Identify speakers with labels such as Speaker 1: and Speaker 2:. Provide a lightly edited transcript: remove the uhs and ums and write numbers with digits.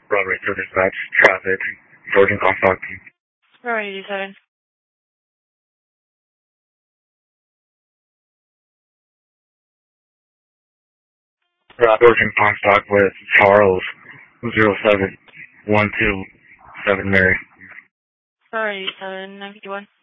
Speaker 1: Broadway to dispatch, traffic, Georgian Comstock.
Speaker 2: Broadway 87.
Speaker 1: Georgian Comstock with Charles 07127 Mary.
Speaker 2: Broadway 87, 951.